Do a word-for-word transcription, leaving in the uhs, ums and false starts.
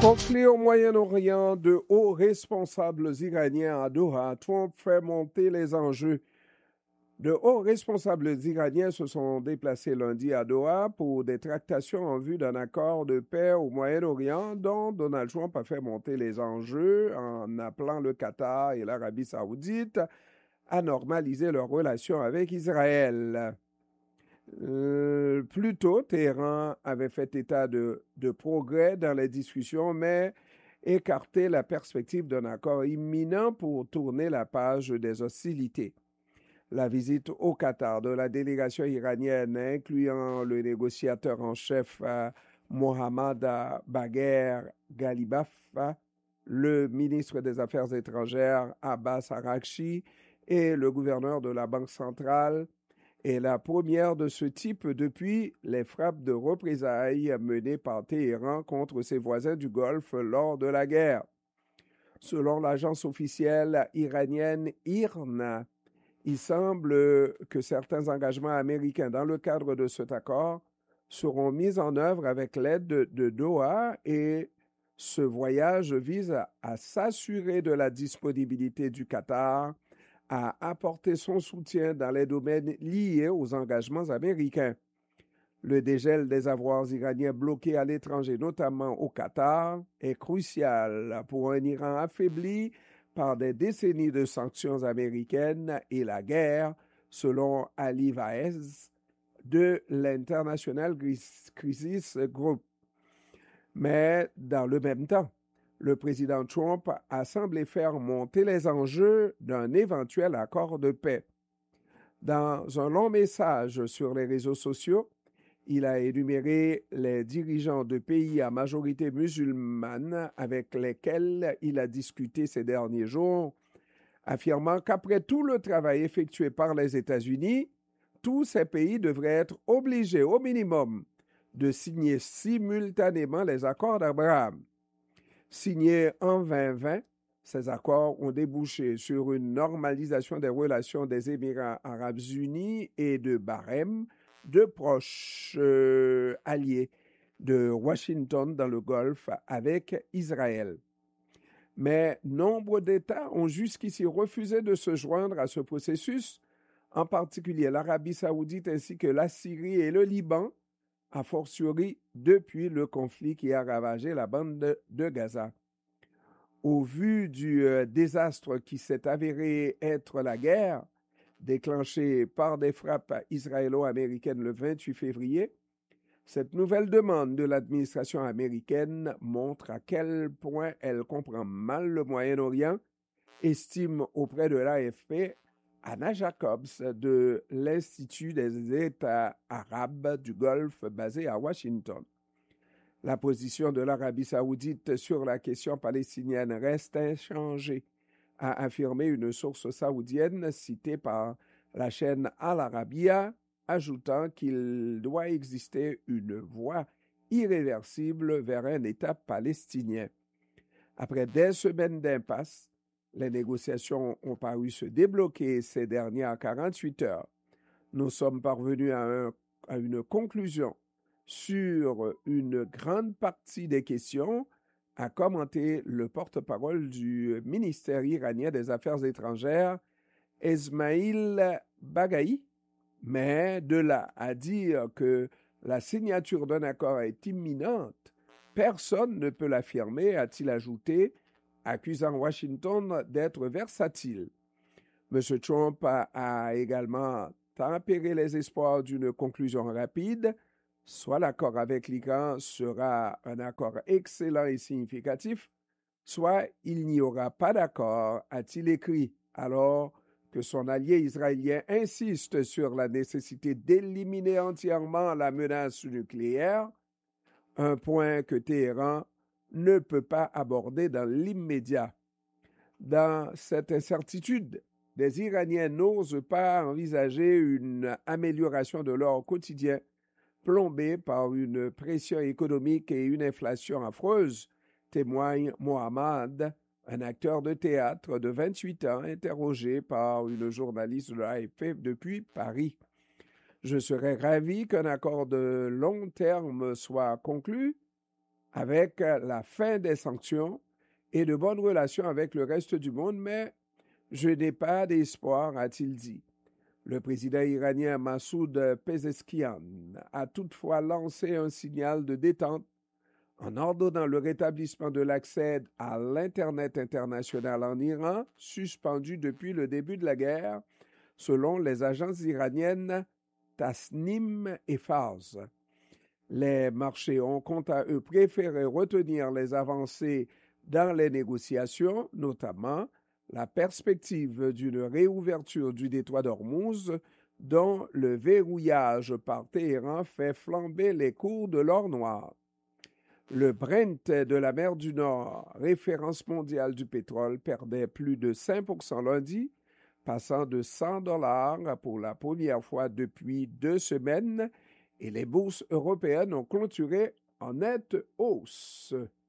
Conflit au Moyen-Orient, de hauts responsables iraniens à Doha, Trump fait monter les enjeux. De hauts responsables iraniens se sont déplacés lundi à Doha pour des tractations en vue d'un accord de paix au Moyen-Orient dont Donald Trump a fait monter les enjeux en appelant le Qatar et l'Arabie saoudite à normaliser leurs relations avec Israël. Euh, plus tôt, Téhéran avait fait état de, de progrès dans les discussions, mais écarté la perspective d'un accord imminent pour tourner la page des hostilités. La visite au Qatar de la délégation iranienne, incluant le négociateur en chef euh, Mohammad Bagher Ghalibaf, le ministre des Affaires étrangères Abbas Araghchi et le gouverneur de la Banque centrale, est la première de ce type depuis les frappes de représailles menées par Téhéran contre ses voisins du Golfe lors de la guerre. Selon l'agence officielle iranienne I R N A, il semble que certains engagements américains dans le cadre de cet accord seront mis en œuvre avec l'aide de, de Doha et ce voyage vise à, à s'assurer de la disponibilité du Qatar à apporter son soutien dans les domaines liés aux engagements américains. Le dégel des avoirs iraniens bloqués à l'étranger, notamment au Qatar, est crucial pour un Iran affaibli par des décennies de sanctions américaines et la guerre, selon Ali Vaez de l'International Crisis Group. Mais dans le même temps, le président Trump a semblé faire monter les enjeux d'un éventuel accord de paix. Dans un long message sur les réseaux sociaux, il a énuméré les dirigeants de pays à majorité musulmane avec lesquels il a discuté ces derniers jours, affirmant qu'après tout le travail effectué par les États-Unis, tous ces pays devraient être obligés au minimum de signer simultanément les accords d'Abraham. Signés en vingt vingt, ces accords ont débouché sur une normalisation des relations des Émirats arabes unis et de Bahreïn, deux proches euh, alliés de Washington dans le Golfe avec Israël. Mais nombre d'États ont jusqu'ici refusé de se joindre à ce processus, en particulier l'Arabie saoudite ainsi que la Syrie et le Liban, a fortiori depuis le conflit qui a ravagé la bande de, de Gaza. Au vu du euh, désastre qui s'est avéré être la guerre, déclenchée par des frappes israélo-américaines le vingt-huit février, cette nouvelle demande de l'administration américaine montre à quel point elle comprend mal le Moyen-Orient, estime auprès de l'A F P Anna Jacobs de l'Institut des États arabes du Golfe basé à Washington. La position de l'Arabie saoudite sur la question palestinienne reste inchangée, a affirmé une source saoudienne citée par la chaîne Al Arabiya, ajoutant qu'il doit exister une voie irréversible vers un État palestinien. Après des semaines d'impasse, les négociations ont paru se débloquer ces dernières quarante-huit heures. Nous sommes parvenus à, un, à une conclusion sur une grande partie des questions, a commenté le porte-parole du ministère iranien des Affaires étrangères, Esmaïl Bagaï, mais de là à dire que la signature d'un accord est imminente, personne ne peut l'affirmer, a-t-il ajouté, accusant Washington d'être versatile. M. Trump a, a également tempéré les espoirs d'une conclusion rapide. Soit l'accord avec l'Iran sera un accord excellent et significatif, soit il n'y aura pas d'accord, a-t-il écrit, alors que son allié israélien insiste sur la nécessité d'éliminer entièrement la menace nucléaire, un point que Téhéran ne peut pas aborder dans l'immédiat. Dans cette incertitude, les Iraniens n'osent pas envisager une amélioration de leur quotidien, plombé par une pression économique et une inflation affreuse, témoigne Mohammad, un acteur de théâtre de vingt-huit ans, interrogé par une journaliste de l'A F P depuis Paris. Je serais ravi qu'un accord de long terme soit conclu, avec la fin des sanctions et de bonnes relations avec le reste du monde, mais je n'ai pas d'espoir, a-t-il dit. Le président iranien Massoud Pezeshkian a toutefois lancé un signal de détente en ordonnant le rétablissement de l'accès à l'Internet international en Iran, suspendu depuis le début de la guerre, selon les agences iraniennes Tasnim et Fars. Les marchés ont quant à eux préféré retenir les avancées dans les négociations, notamment la perspective d'une réouverture du détroit d'Ormuz, dont le verrouillage par Téhéran fait flamber les cours de l'or noir. Le Brent de la mer du Nord, référence mondiale du pétrole, perdait plus de cinq pour cent lundi, passant de cent dollars pour la première fois depuis deux semaines, et les bourses européennes ont clôturé en nette hausse.